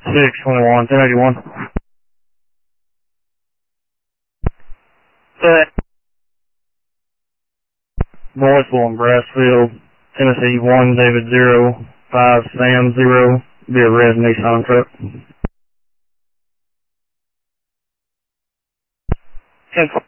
621, 1081. Boyceville and Brassfield, Tennessee 1, David 0, 5, Sam 0, be a red Nissan truck. 10